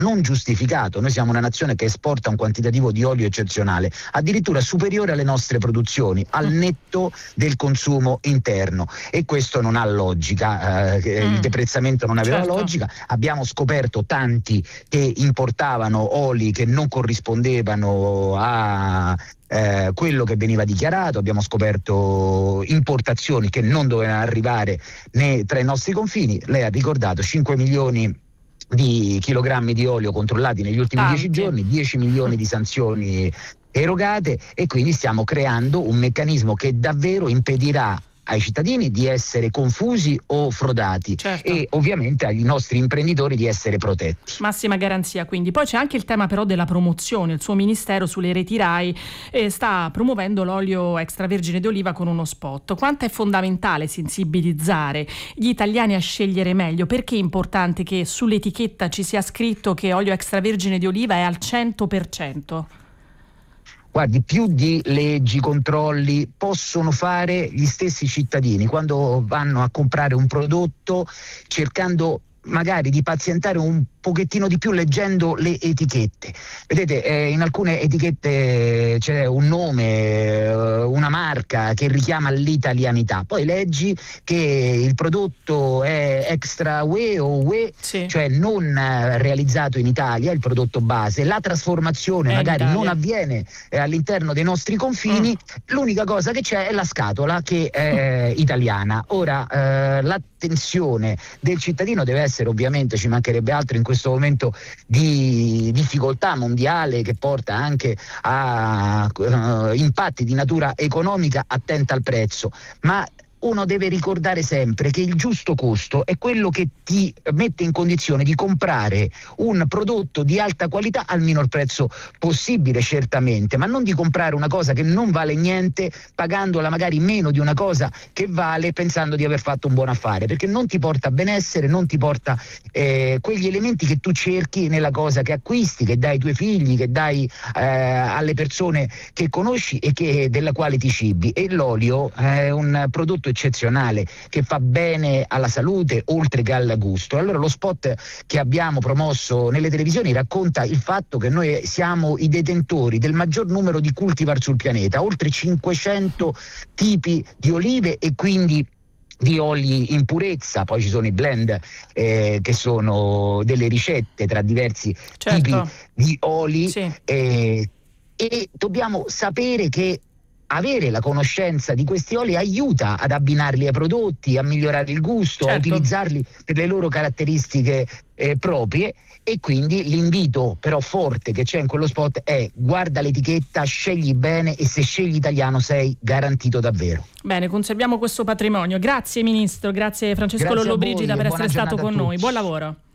non giustificato. Noi siamo una nazione che esporta un quantitativo di olio eccezionale, addirittura superiore alle nostre produzioni, al netto del consumo interno, e questo non ha logica. Il deprezzamento non aveva logica. Abbiamo scoperto tanti che importavano oli che non corrispondevano a quello che veniva dichiarato, abbiamo scoperto importazioni che non dovevano arrivare né tra i nostri confini. Lei ha ricordato 5 milioni di chilogrammi di olio controllati negli ultimi 10 giorni, 10 milioni di sanzioni erogate, e quindi stiamo creando un meccanismo che davvero impedirà ai cittadini di essere confusi o frodati, e ovviamente agli nostri imprenditori di essere protetti. Massima garanzia, quindi. Poi c'è anche il tema però della promozione. Il suo ministero sulle reti RAI sta promuovendo l'olio extravergine d'oliva con uno spot. Quanto è fondamentale sensibilizzare gli italiani a scegliere meglio? Perché è importante che sull'etichetta ci sia scritto che olio extravergine di oliva è al 100%? Guardi, più di leggi, controlli possono fare gli stessi cittadini quando vanno a comprare un prodotto, cercando magari di pazientare un pochettino di più leggendo le etichette. Vedete, in alcune etichette c'è un nome, una marca che richiama l'italianità, poi leggi che il prodotto è extra UE o UE, cioè non realizzato in Italia, il prodotto base, la trasformazione magari non avviene all'interno dei nostri confini, l'unica cosa che c'è è la scatola che è italiana. Ora l'attenzione del cittadino deve essere, ovviamente ci mancherebbe altro in questo momento di difficoltà mondiale che porta anche a impatti di natura economica, attenta al prezzo, ma uno deve ricordare sempre che il giusto costo è quello che ti mette in condizione di comprare un prodotto di alta qualità al minor prezzo possibile, certamente, ma non di comprare una cosa che non vale niente pagandola magari meno di una cosa che vale, pensando di aver fatto un buon affare, perché non ti porta benessere, non ti porta quegli elementi che tu cerchi nella cosa che acquisti, che dai ai tuoi figli, che dai alle persone che conosci e della quale ti cibi. E l'olio è un prodotto eccezionale che fa bene alla salute oltre che al gusto. Allora lo spot che abbiamo promosso nelle televisioni racconta il fatto che noi siamo i detentori del maggior numero di cultivar sul pianeta, oltre 500 tipi di olive e quindi di oli in purezza. Poi ci sono i blend che sono delle ricette tra diversi tipi di oli, e dobbiamo sapere che avere la conoscenza di questi oli aiuta ad abbinarli ai prodotti, a migliorare il gusto, a utilizzarli per le loro caratteristiche proprie. E quindi l'invito però forte che c'è in quello spot è: guarda l'etichetta, scegli bene, e se scegli italiano sei garantito davvero. Bene, conserviamo questo patrimonio. Grazie Ministro, grazie Francesco Lollobrigida per essere stato con noi. Buon lavoro.